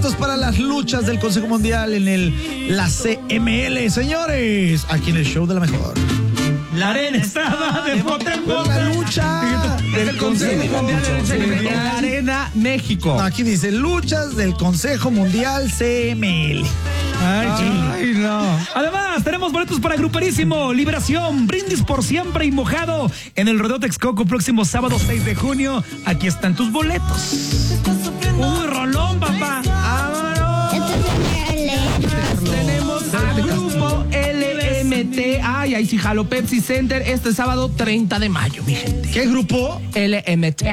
Para las luchas del Consejo Mundial en la CML, señores, aquí en el show de la mejor. La arena estaba de bota en bota. La lucha del Consejo Mundial de Lucha Libre en la Arena México. Aquí dice luchas del Consejo Mundial CML. Ay, no. Además, tenemos boletos para Gruperísimo, Liberación, Brindis por Siempre y Mojado en el Rodeo Texcoco próximo sábado 6 de junio. Aquí están tus boletos. Uy, rolón, papá. Tenemos al grupo LMT. Ay, ahí sí, jalo Pepsi Center este sábado 30 de mayo, mi gente. ¿Qué grupo? LMT.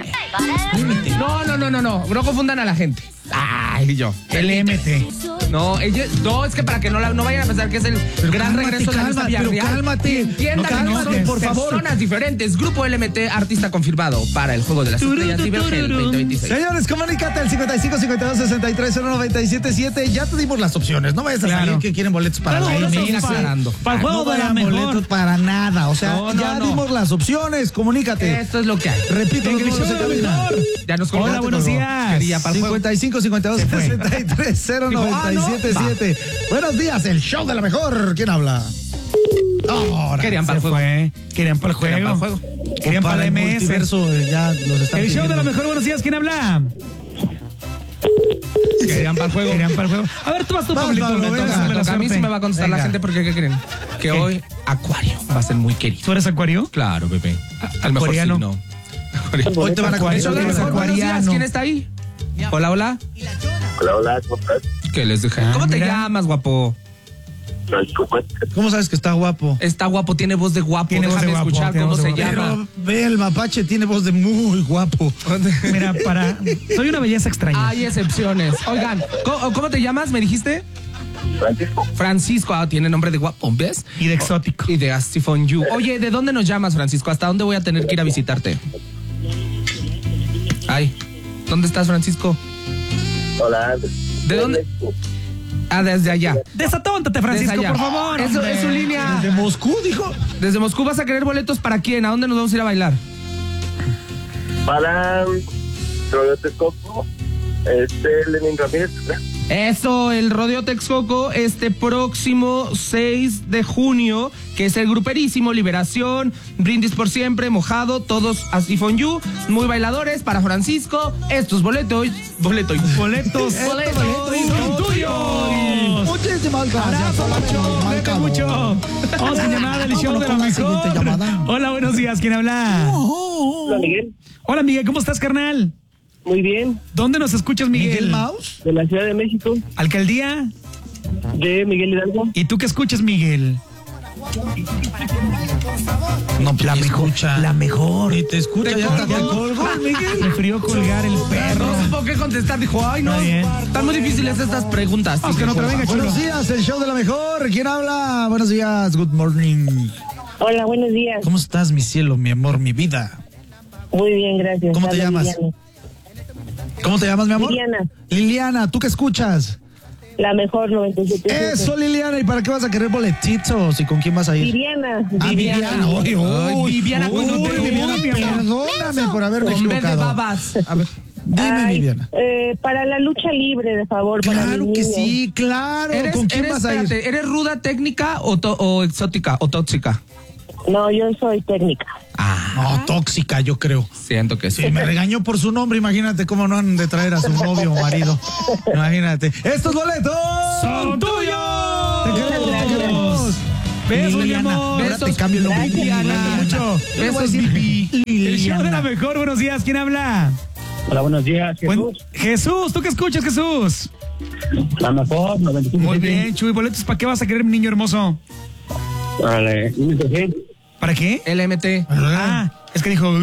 No confundan a la gente. Ay, yo. LMT. No, es que para que no vayan a pensar que es el gran regreso de la lucha Villarreal. Cálmate. Entiendan que son por favor. personas diferentes. Grupo LMT, artista confirmado para el Juego de las Estrellas Divergel 2026. Señores, comunícate al 55 52 63 0977. Ya te dimos las opciones. No vayas a salir que quieren boletos para la MS. Para el Juego de la Mejor. Boletos para nada. O sea, ya dimos las opciones. Comunícate. Esto es lo que hay. Repito, los números en cabina. Ya nos colgó. Hola, buenos días. Quería para el 55 52 63 0977. Buenos días, el show de la mejor. ¿Quién habla? Ahora. Querían para el juego. Querían para el juego. Querían para la MS. Ya los están El show pidiendo. de la mejor, buenos días. ¿Quién habla? Querían para el juego. A ver, tú vas tu Vamos, Pablito. Pablo, Me venga. toca la A mí sí suerte. me va a contestar la gente porque ¿qué creen? Que hoy Acuario va a ser muy querido. ¿Tú eres acuario? Claro, Pepe. Al mejor Acuariano. signo. Hoy te van a Acuario. conocer. Buenos días, Acuariano. ¿quién está ahí? Hola. Hola, ¿cómo estás? ¿Qué les dije? ¿Cómo te mira. llamas, guapo? ¿Cómo sabes que está guapo? Está guapo, tiene voz de guapo. Tiene voz de Déjame guapo, escuchar tiene cómo voz de se guapo. llama. Pero ve, el mapache tiene voz de muy guapo. Mira, soy una belleza extraña. Hay excepciones. Oigan, ¿cómo te llamas? ¿Me dijiste? Francisco. Francisco. Ah, tiene nombre de guapo, ¿ves? Y de exótico. Y de Astifon You. Oye, ¿de dónde nos llamas, Francisco? ¿Hasta dónde voy a tener que ir a visitarte? Ay, ¿dónde estás, Francisco? Hola. ¿De dónde? Ah, desde allá. Desatóntate, Francisco, Desde allá. por favor. Eso hombre. es su línea. ¿De Moscú, dijo? Desde Moscú vas a querer boletos para quién? ¿A dónde nos vamos a ir a bailar? Para Rodeo Texcoco, Lenin Ramírez. Eso, el Rodeo Texcoco, este próximo 6 de junio, que es el Gruperísimo, Liberación, Brindis por Siempre, Mojado, todos así for you, muy bailadores para Francisco. Estos boletos son tuyos. Muchísimas gracias. Abrazo, mucho. Cuídate mucho. Vamos con llamada del show de la Siguiente mejor. llamada. Hola, buenos días. ¿Quién habla? Hola, Miguel. Hola, Miguel. ¿Cómo estás, carnal? Muy bien. ¿Dónde nos escuchas, Miguel? Miguel Maus. De la Ciudad de México, ¿Alcaldía? de Miguel Hidalgo. ¿Y tú qué escuchas, Miguel? No, la mejor. La mejor. Y te escucha, ¿Te ya colgó? te colgó, Miguel. Prefirió colgar el perro. No supo qué contestar, dijo, ay no, Está bien. están muy difíciles estas preguntas. Vamos con otra, venga, chulo. Buenos días, el show de la mejor. ¿Quién habla? Buenos días, good morning. Hola, buenos días. ¿Cómo estás, mi cielo, mi amor, mi vida? Muy bien, gracias. ¿Cómo te Habla llamas? Liliana. ¿Cómo te llamas, mi amor? Liliana. Liliana, ¿tú qué escuchas? La mejor 97. Eso, Liliana. ¿Y para qué vas a querer boletitos? ¿Y con quién vas a ir? Viviana. Ah, Viviana. Uy, Viviana, uy, cuando te Viviana, uy, mi amor. perdóname por haberme Con vez de equivocado. babas. A ver, dime, Ay, Viviana. Para la lucha libre, de favor. para Claro mis que niños. sí, claro. ¿Con quién vas a ir? espérate, ¿eres ruda, técnica o exótica o tóxica? No, yo soy técnica. No, tóxica, yo creo. Siento que sí. Si me regañó por su nombre, imagínate cómo no han de traer a su novio o marido. Imagínate. ¡Estos boletos ¡Son tuyos! ¡Te queremos! Besos, mi Liliana, amor. ahora te cambio el nombre. Gracias, Liliana. Mucho. Yo le voy a decir El show de la Liliana. mejor. Buenos días. ¿Quién habla? Hola, buenos días, Jesús. ¿Tú qué escuchas, Jesús? La mejor 97. Muy bien, Chuy. ¿Boletos para qué vas a querer, mi niño hermoso? Vale, ¿Para qué? LMT. Ah, es que dijo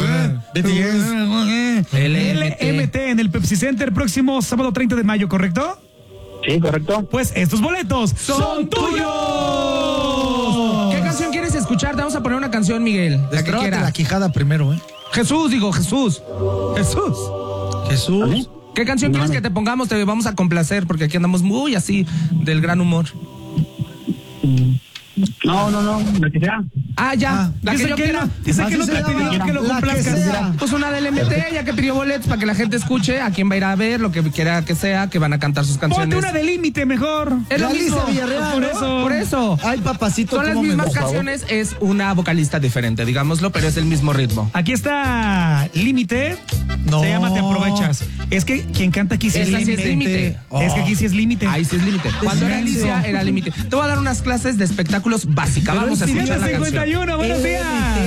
BTS. LMT en el Pepsi Center próximo sábado 30 de mayo, ¿correcto? Sí, correcto. Pues estos boletos son tuyos. ¿Qué canción quieres escuchar? Te vamos a poner una canción, Miguel. La que Destróbate quieras. la quijada primero, ¿eh? Jesús. Jesús. ¿Qué canción quieres que te pongamos? Te vamos a complacer porque aquí andamos muy así del gran humor. No, lo que sea. Ah, ya. La que Dice yo que quiera. no, dice que no Así te se pidió llama. que lo La que complazcas. sea. Pues una del MT, ya que pidió boletos para que la gente escuche a quién va a ir a ver, lo que quiera que sea, que van a cantar sus Ponte canciones. una de límite mejor. Es lo Alicia mismo. Villarreal, Por ¿no? eso. Por eso. Ay, papacito, Son las cómo me mismas gusta. canciones, es una vocalista diferente, digámoslo, pero es el mismo ritmo. Aquí está Límite. No. Se llama Te Aprovechas. Es que quien canta aquí sí es Esa sí límite. es límite. Es que aquí sí es límite. Ahí sí es límite. Cuando era Silencio. Alicia, era límite. Te voy a dar unas clases de espectáculos básicas. Pero Vamos a el escuchar la canción. 751, buenos días.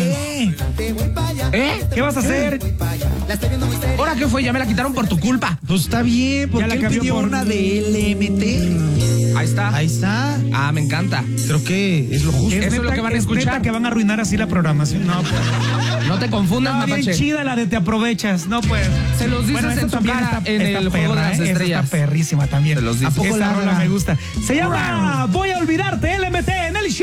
¿Eh? ¿Qué vas a hacer? ¿Ahora qué fue? Ya me la quitaron por tu culpa. Pues está bien, Ya porque la él cambió pidió por- una de LMT. Ahí está. Ahí está. Ah, me encanta. Creo que es lo justo. Eso es lo que van a es escuchar. neta que van a arruinar así la programación. No, pues. No te confundas, No, bien mapache. chida la de Te Aprovechas. No, pues. Se los dices esa en su también cara en el Juego de las esa Estrellas. está perrísima también. Se los dices. Esa ¿A poco rola la- me gusta. Se llama Voy a olvidarte, LMT en el show.